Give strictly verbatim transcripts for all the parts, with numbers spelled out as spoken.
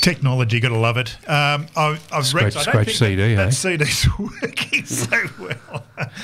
Technology, got to love it. Um, I, I've Scratch, Rex, I don't scratch think C D, that, eh? that C D's working so well.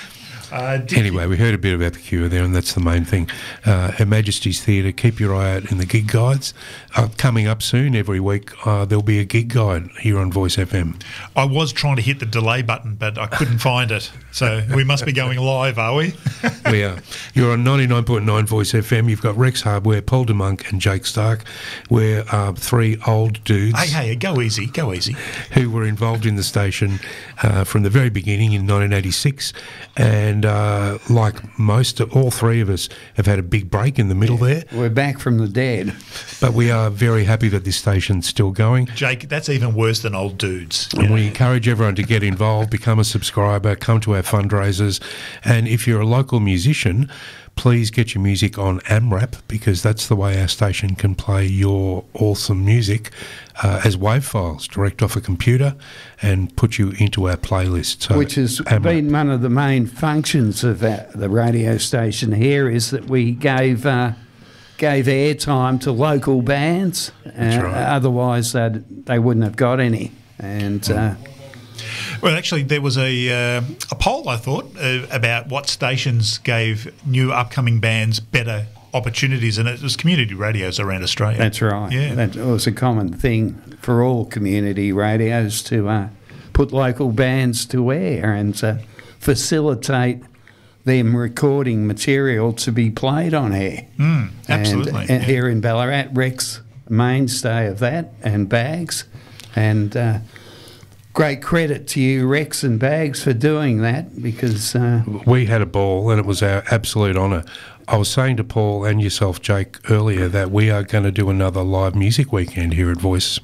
Uh, anyway, we heard a bit about the Cure there, and that's the main thing. Uh, Her Majesty's Theatre, keep your eye out in the gig guides. Uh, coming up soon, every week, uh, there'll be a gig guide here on Voice F M. I was trying to hit the delay button, but I couldn't find it. So we must be going live, are we? We are. You're on ninety-nine point nine Voice F M. You've got Rex Hardware, Paul de Monk and Jake Stark. We're uh, three old dudes. Hey, hey, go easy, go easy. Who were involved in the station uh, from the very beginning in nineteen eighty-six. And uh, like most, of, all three of us have had a big break in the middle Yeah, there. We're back from the dead. But we are very happy that this station's still going. Jake, that's even worse than old dudes. And we encourage everyone to get involved, become a subscriber, come to our fundraisers. And if you're a local musician, please get your music on AMRAP, because that's the way our station can play your awesome music uh, as WAV files direct off a computer and put you into our playlist. So Which has AMRAP. been one of the main functions of that, the radio station here, is that we gave uh, gave airtime to local bands. That's uh, right. Otherwise, they'd, they wouldn't have got any. And uh, Well, actually, there was a uh, a poll, I thought, uh, about what stations gave new upcoming bands better opportunities, and it was community radios around Australia. that's right. Yeah. That was a common thing for all community radios to uh, put local bands to air and uh, facilitate them recording material to be played on air. Mm, absolutely. And, and yeah. here in Ballarat, Rex, mainstay of that, and Bags. And uh, great credit to you, Rex and Bags, for doing that, because uh, We had a ball and it was our absolute honour. I was saying to Paul and yourself, Jake, earlier that we are going to do another live music weekend here at Voice.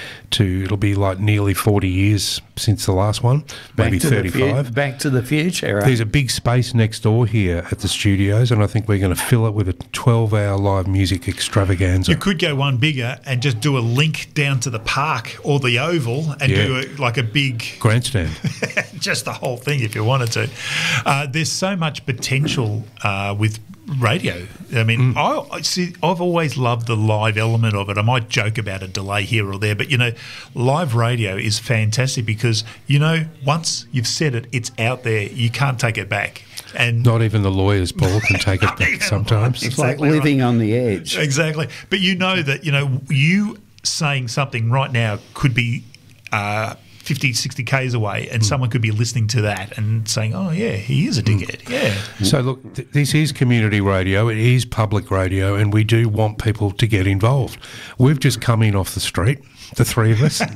To it'll be like nearly forty years since the last one, maybe back to the fu- thirty-five. back to the future. There's a big space next door here at the studios, and I think we're going to fill it with a twelve-hour live music extravaganza. You could go one bigger and just do a link down to the park or the Oval and Yeah. do a, like a big, Grandstand. just the whole thing if you wanted to. Uh, there's so much potential uh, with radio. I mean, Mm. I, I see. I've always loved the live element of it. I might joke about a delay here or there, but you know, live radio is fantastic because you know once you've said it, it's out there. You can't take it back. And Not even the lawyers, Paul, can take it back sometimes. It's like exactly living on the edge. Exactly. But you know that, you know, you saying something right now could be uh, fifty, sixty kays away and someone could be listening to that and saying, oh, yeah, he is a dickhead. Yeah. So, look, th- this is community radio. It is public radio, and we do want people to get involved. We've just come in off the street, the three of us.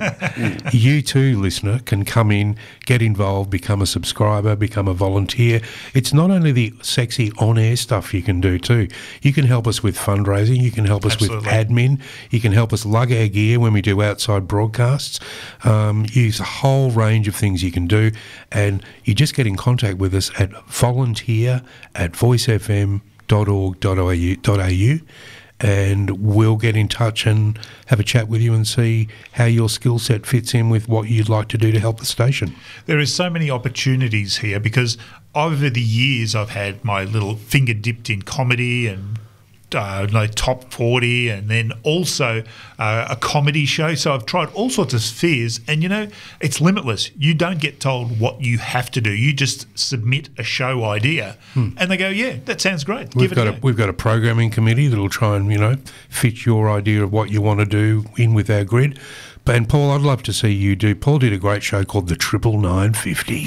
You too, listener, can come in, get involved, become a subscriber, become a volunteer. It's not only the sexy on-air stuff you can do too. You can help us with fundraising. You can help us Absolutely. with admin. You can help us lug our gear when we do outside broadcasts. Um, use a whole range of things you can do, and you just get in contact with us at volunteer at voicefm dot org dot a u, and we'll get in touch and have a chat with you and see how your skill set fits in with what you'd like to do to help the station. There is so many opportunities here because over the years I've had my little finger dipped in comedy and uh, like top forty, and then also uh, a comedy show. So I've tried all sorts of spheres, and you know, it's limitless. You don't get told what you have to do. You just submit a show idea, and they go, "Yeah, that sounds great. We've Give got it a, a go." we've got a programming committee that'll try and, you know, fit your idea of what you want to do in with our grid. But, and Paul, I'd love to see you do. Paul did a great show called the Triple Nine Fifty,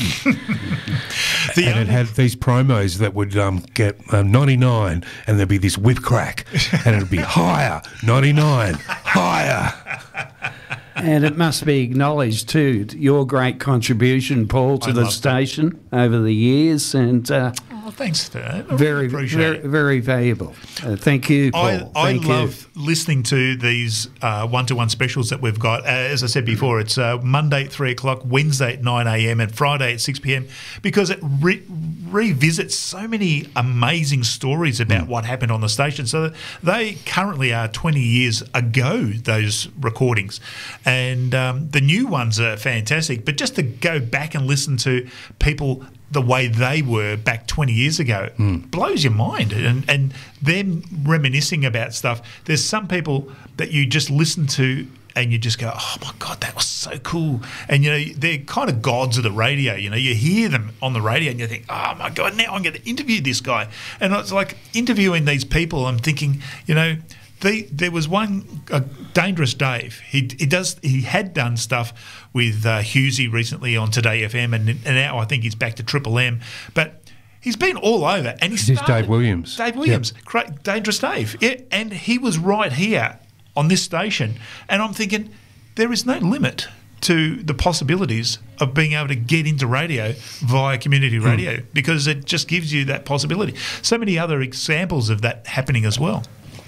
The and it only- had these promos that would um, get um, ninety-nine, and there'd be this whip crack, and it'd be higher, ninety-nine, higher. And it must be acknowledged too, your great contribution, Paul, to I the love that. station over the years, and uh, Oh, thanks for that. I very, really appreciate very, it. very valuable. Uh, thank you, Paul. I, I Thank love listening to these uh, one-to-one specials that we've got. Uh, as I said before, it's uh, Monday at three o'clock, Wednesday at nine a.m. and Friday at six p.m. because it re- revisits so many amazing stories about what happened on the station. So they currently are twenty years ago, those recordings. And um, the new ones are fantastic. But just to go back and listen to people the way they were back twenty years ago blows your mind. And, and them reminiscing about stuff. There's some people that you just listen to and you just go, oh my God, that was so cool. And, you know, they're kind of gods of the radio. You know, you hear them on the radio and you think, oh my God, now I'm going to interview this guy. And it's like interviewing these people, I'm thinking, you know, the, there was one, uh, Dangerous Dave. He he does he had done stuff with uh, Hughesy recently on Today F M, and, and now I think he's back to Triple M. But he's been all over, and he This is started, Dave Williams. Dave Williams, yep. Great, Dangerous Dave, yeah, and he was right here on this station, and I'm thinking there is no limit to the possibilities of being able to get into radio via community radio mm. because it just gives you that possibility. So many other examples of that happening as well.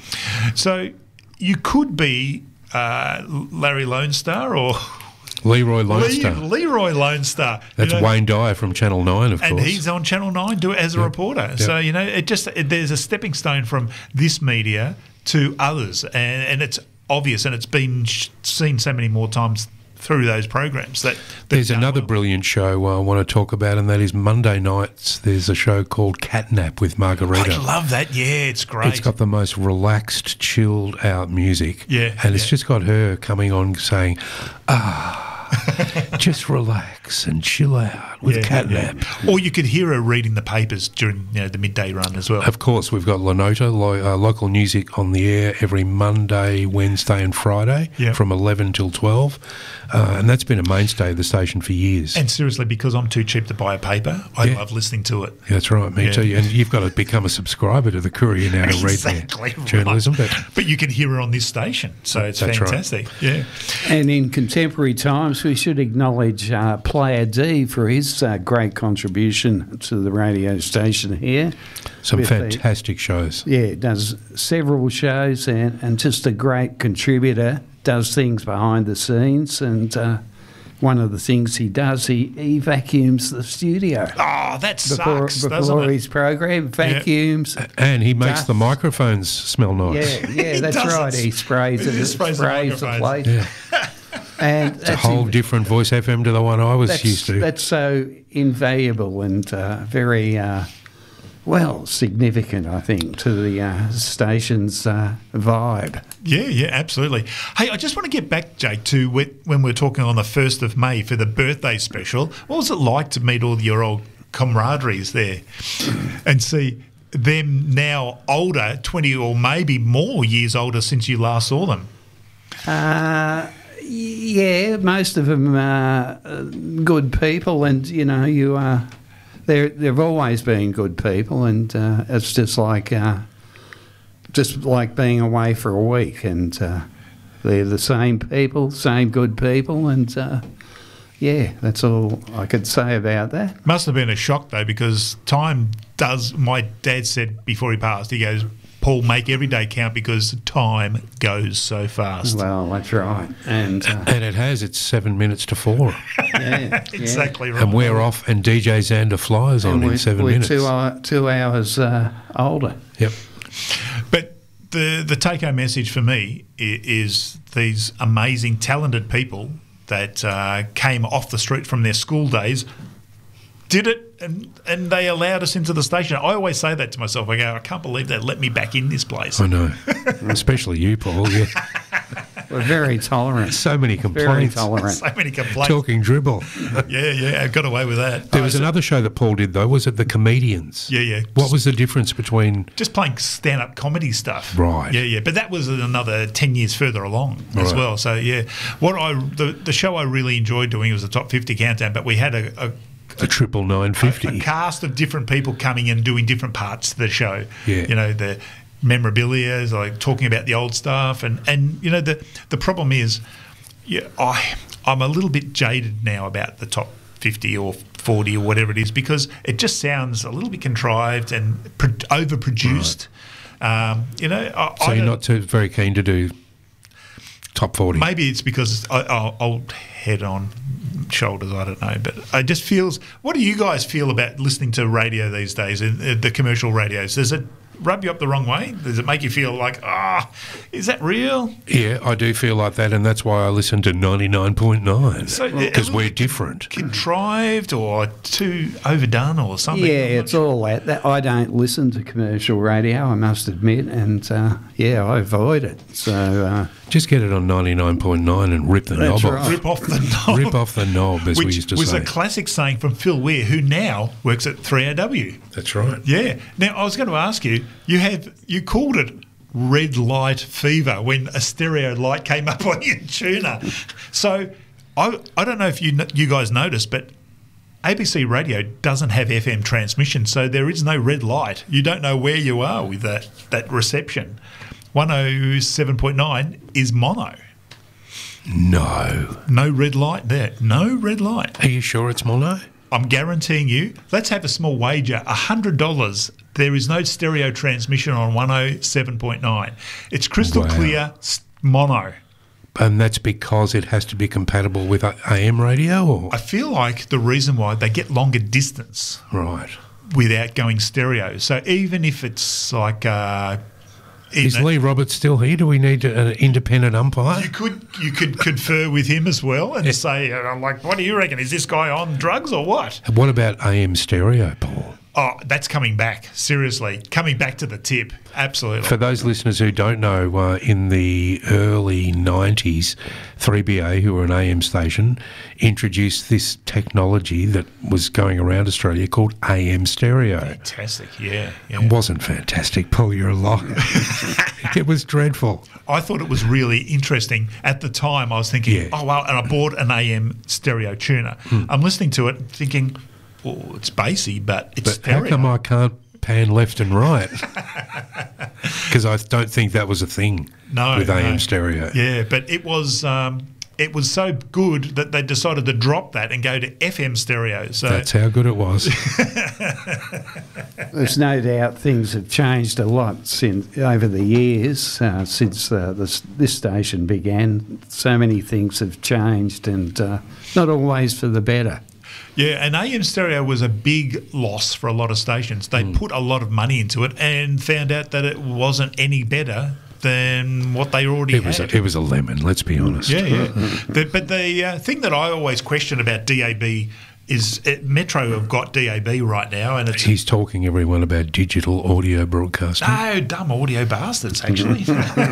So you could be uh, Larry Lone Star or Leroy Lone Le- Star. Leroy Lone Star. That's you know, Wayne Dyer from Channel nine, of and course. And he's on Channel nine do it as a yep. reporter. Yep. So, you know, it just it, there's a stepping stone from this media to others. And, and it's obvious, and it's been sh- seen so many more times through those programs. That There's another well. brilliant show I want to talk about, and that is Monday nights. There's a show called Catnap with Margarita. I love that. Yeah, it's great. It's got the most relaxed, chilled out music. Yeah. And it's yeah. just got her coming on saying, ah, just relax and chill out with yeah, Catnap. Yeah. Or you could hear her reading the papers during you know, the midday run as well. Of course, we've got Lenota, lo- uh, local music on the air every Monday, Wednesday and Friday yep. from eleven till twelve. Uh, and that's been a mainstay of the station for years. And seriously, because I'm too cheap to buy a paper, I yeah. love listening to it. Yeah, that's right, me yeah. too. And you've got to become a subscriber to the Courier now to exactly read their right. journalism. But, but you can hear her on this station, so it's that's fantastic. Right. Yeah. And in contemporary times, we should acknowledge uh, Player D for his uh, great contribution to the radio station here. Some fantastic the, shows. Yeah, does several shows and, and just a great contributor, does things behind the scenes, and uh, one of the things he does, he, he vacuums the studio. Oh, that before, sucks, before doesn't it? his program, vacuums. Yeah. And he makes dust. the microphones smell nice. Yeah, yeah, that's does. right. He sprays it, He sprays, sprays sprays the the place. Yeah. And it's a whole inv- different Voice F M to the one I was that's, used to. That's so invaluable and uh, very, uh, well, significant, I think, to the uh, station's uh, vibe. Yeah, yeah, absolutely. Hey, I just want to get back, Jake, to when we were talking on the first of May for the birthday special. What was it like to meet all your old camaraderies there and see them now older, twenty or maybe more years older since you last saw them? Uh, yeah, most of them are good people, and you know, you are. They're, they've always been good people, and uh, it's just like uh, just like being away for a week, and uh, they're the same people, same good people, and uh, yeah, that's all I could say about that. Must have been a shock though, because time does. My dad said before he passed, he goes, Paul, make every day count because time goes so fast. Well, that's right. And uh, and it has. It's seven minutes to four. yeah, exactly yeah. right. And we're off, and D J Xander flies on and in seven we're minutes. Two, hour, two hours uh, older. Yep. But the, the take-home message for me is these amazing, talented people that uh, came off the street from their school days, did it, and, and they allowed us into the station. I always say that to myself. I go, I can't believe they let me back in this place. I know. Especially you, Paul. Yeah. We're very tolerant. So many Very complaints. tolerant. So many complaints. Talking dribble. Yeah, yeah, I got away with that. There was another show that Paul did, though. Was it The Comedians? Yeah, yeah. What was the difference between... Just playing stand-up comedy stuff. Right. Yeah, yeah. But that was another ten years further along as Right. well. So, yeah. What I the, the show I really enjoyed doing was the Top fifty Countdown, but we had a... a The triple nine fifty. A cast of different people coming in doing different parts of the show. Yeah. You know, the memorabilia, like talking about the old stuff. And, and you know, the the problem is, yeah, I, I'm a little bit jaded now about the top fifty or forty or whatever it is because it just sounds a little bit contrived and pro- overproduced. Right. Um, you know, I, So I you're don't- not too very keen to do top forty? Maybe it's because I, I'll, I'll head on shoulders, I don't know, but it just feels. What do you guys feel about listening to radio these days, uh, the commercial radios? Does it rub you up the wrong way? Does it make you feel like, ah, oh, is that real? Yeah, I do feel like that, and that's why I listen to ninety-nine point nine, So, because a we're little different. Contrived or too overdone or something? Yeah, it's all that. that. I don't listen to commercial radio, I must admit, and uh, yeah, I avoid it. So uh, Just get it on ninety-nine point nine and rip the That's knob right. off. Rip off the knob. Rip off the knob, as we Which used to was say. a classic saying from Phil Weir, who now works at three A W. That's right. Yeah. Now, I was going to ask you, you have you called it red light fever when a stereo light came up on your tuner. So I I don't know if you kn- you guys noticed, but A B C Radio doesn't have F M transmission, so there is no red light. You don't know where you are with that, that reception. one oh seven point nine is mono. No. No red light there. No red light. Are you sure it's mono? I'm guaranteeing you, let's have a small wager, one hundred dollars. There is no stereo transmission on one oh seven point nine. It's crystal Wow. clear s- mono. And that's because it has to be compatible with A M radio, or I feel like the reason why they get longer distance right? without going stereo. So even if it's like... Uh, in Is a- Lee Roberts still here? Do we need an independent umpire? You could you could confer with him as well and say, uh, like, what do you reckon? Is this guy on drugs or what? What about A M stereo, Paul? Oh, that's coming back. Seriously, coming back to the tip. Absolutely. For those listeners who don't know, uh, in the early nineties, three B A, who were an A M station, introduced this technology that was going around Australia called A M stereo. Fantastic. Yeah. yeah. It wasn't fantastic, Paul, you're a liar. It was dreadful. I thought it was really interesting. At the time, I was thinking, Yeah. oh, well, and I bought an A M stereo tuner. I'm listening to it thinking, oh, it's bassy, but it's But how stereo. come I can't pan left and right? Because I don't think that was a thing No, with A M no. stereo. Yeah, but it was um, it was so good that they decided to drop that and go to F M stereo. So That's how good it was. There's no doubt things have changed a lot since over the years uh, since uh, this, this station began. So many things have changed, and uh, not always for the better. yeah, and A M stereo was a big loss for a lot of stations. They Hmm. put a lot of money into it and found out that it wasn't any better than what they already It was had. a, it was a lemon, let's be honest. Yeah, yeah. the, but the uh, thing that I always question about D A B is uh, Metro have got D A B right now, and it's He's talking, everyone, about digital audio broadcasting. no dumb audio bastards. Actually,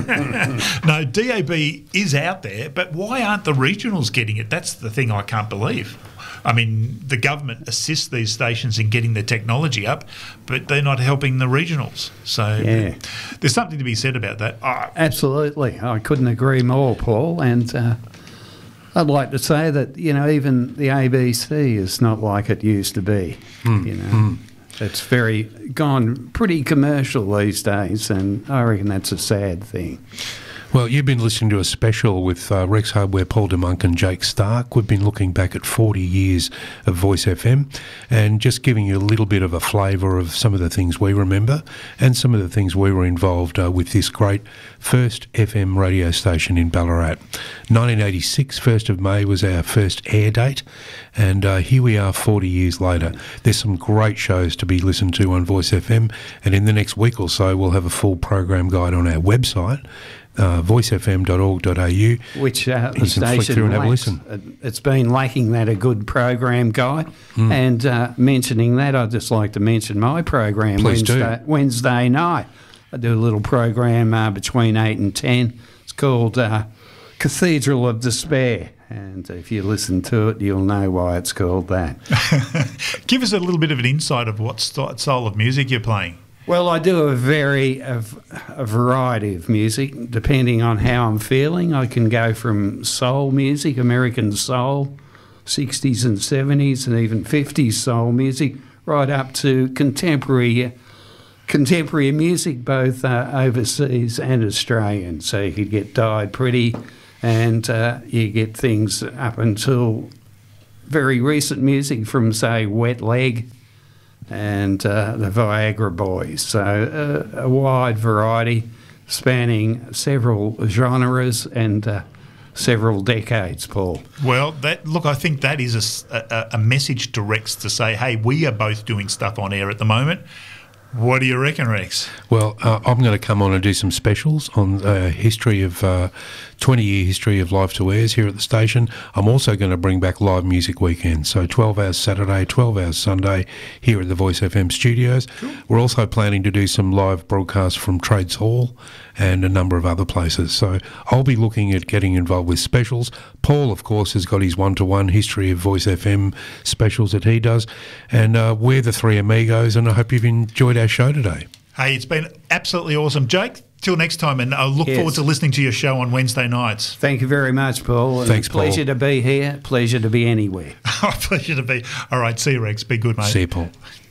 no, D A B is out there, but why aren't the regionals getting it? That's the thing I can't believe. I mean, the government assists these stations in getting the technology up, but they're not helping the regionals. So Yeah. there's something to be said about that. Uh, Absolutely. I couldn't agree more, Paul. And uh, I'd like to say that, you know, even the A B C is not like it used to be. You know, it's very gone pretty commercial these days, and I reckon that's a sad thing. Well, you've been listening to a special with uh, Rex Hardware, Paul DeMonk and Jake Stark. We've been looking back at forty years of Voice F M and just giving you a little bit of a flavour of some of the things we remember and some of the things we were involved uh, with this great first F M radio station in Ballarat. nineteen eighty-six, first of May, was our first air date, and uh, here we are forty years later. There's some great shows to be listened to on Voice F M, and in the next week or so we'll have a full program guide on our website, Uh, voice f m dot org dot a u. Which uh, the You can flick station through and have a lacks. listen. It- It's been lacking that a good program guide. Hmm. And uh, mentioning that, I'd just like to mention my program Please do. Wednesday, Wednesday night. I do a little program uh, between eight and ten. It's called uh, Cathedral of Despair. And if you listen to it, you'll know why it's called that. give us a little bit of an insight of what st- style of music you're playing. Well, I do a very a, a variety of music depending on how I'm feeling. I can go from soul music, American soul, sixties and seventies, and even fifties soul music, right up to contemporary contemporary music, both uh, overseas and Australian. So you could get Died Pretty, and uh, you get things up until very recent music from, say, Wet Leg and uh, the Viagra Boys. So uh, a wide variety spanning several genres and uh, several decades, Paul. Well, that look, I think that is a s- a, a message to Rex to say, hey, we are both doing stuff on air at the moment. What do you reckon, Rex? Well, uh, I'm going to come on and do some specials on uh, history of uh, twenty-year history of Life to Airs here at the station. I'm also going to bring back live music weekends, so twelve hours Saturday, twelve hours Sunday here at the Voice F M studios. Cool. We're also planning to do some live broadcasts from Trades Hall and a number of other places. So I'll be looking at getting involved with specials. Paul, of course, has got his one-to-one history of Voice F M specials that he does. And uh, we're the three amigos, and I hope you've enjoyed our show today. Hey, it's been absolutely awesome. Jake, till next time, and I look Yes. forward to listening to your show on Wednesday nights. Thank you very much, Paul. And Thanks, Paul. Pleasure to be here. Pleasure to be anywhere. Pleasure to be. All right, see you, Rex. Be good, mate. See you, Paul.